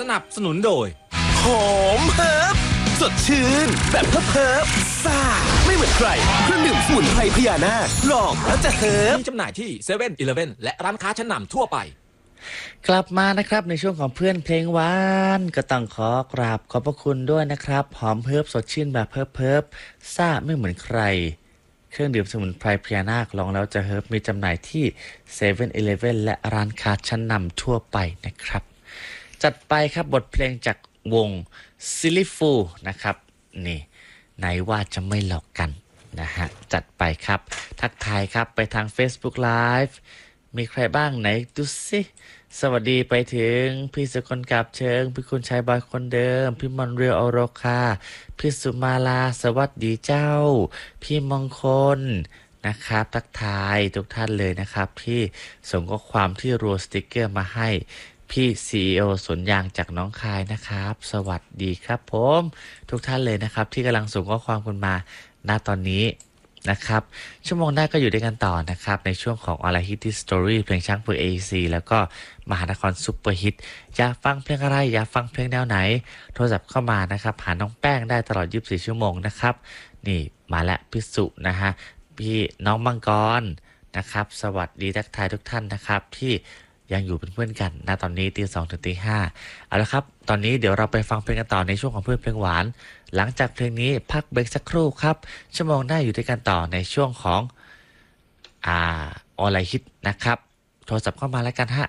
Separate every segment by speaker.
Speaker 1: นับสนุนโดย
Speaker 2: หอมเฮิร์บสดชื่นแบบเฮิร์บซ่าไม่เหมือนใครเครื่องดื่มสมุนไพรพญานาคลองแล้วจะเฮิร์บ
Speaker 1: มีจำหน่ายที่เซเว่นอีเลฟเว่นและร้านค้าชั้นนำทั่วไป
Speaker 3: กลับมานะครับในช่วงของเพื่อนเพลงหวานก็ต้องขอกราบขอบพระคุณด้วยนะครับหอมเฮิร์บสดชื่นแบบเฮิร์บซ่าไม่เหมือนใครเครื่องดื่มสมุนไพรพญานาคลองแล้วจะเฮิร์บมีจำหน่ายที่เซเว่นอีเลฟเว่นและร้านค้าชั้นนำทั่วไปนะครับจัดไปครับบทเพลงจากวงซิลิฟูนะครับนี่ไหนว่าจะไม่หลอกกันนะฮะจัดไปครับทักทายครับไปทาง Facebook Live มีใครบ้างไหนดูสิสวัสดีไปถึงพี่สกลกับเชิงพี่คุณชายบอยคนเดิมพี่มอนเรียวอโรคาพี่สุมาลาสวัสดีเจ้าพี่มงคลนะครับทักทายทุกท่านเลยนะครับที่ส่งข้อความที่รัวสติกเกอร์มาให้พี่ CEO สวนยางจากน้องคายนะครับสวัสดีครับผมทุกท่านเลยนะครับที่กำลังส่งข้อความกันมาณตอนนี้นะครับชั่วโมงหน้าก็อยู่ด้วยกันต่อนะครับในช่วงของออนไลน์ฮิตที่สตอรี่เพลงช้างเผือก AEC แล้วก็มหานครซุปเปอร์ฮิตอยากฟังเพลงอะไรอยากฟังเพลงแนวไหนโทรศัพท์เข้ามานะครับหาน้องแป้งได้ตลอด24ชั่วโมงนะครับนี่มาแล้วพี่สุนะฮะพี่น้องมังกรนะครับสวัสดีทักทายทุกท่านนะครับที่ยังอยู่เป็นเพื่อนกันนะตอนนี้ตี 2 ถึงตี 5เอาละครับตอนนี้เดี๋ยวเราไปฟังเพลงกันต่อในช่วงของเพื่อนเพลงหวานหลังจากเพลงนี้พักเบรกสักครู่ครับชั่วโมงหน้าอยู่ด้วยกันต่อในช่วงของออนไลน์ฮิตนะครับโทรศัพท์เข้ามาแล้วกันฮะ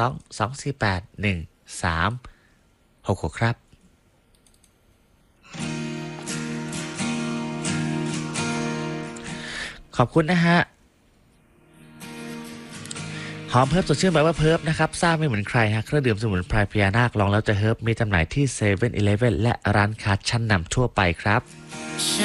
Speaker 3: 02-248-1366ครับขอบคุณนะฮะหอมเฮิร์บสดชื่นแบบว่าเฮิร์บนะครับซ่าไม่เหมือนใครฮะเครื่องดื่มสมุนไพรพญานาคลองแล้วจะเฮิร์บมีจำหน่ายที่เซเว่นอีเลฟเว่นและร้านค้าชั้นนำทั่วไปครับ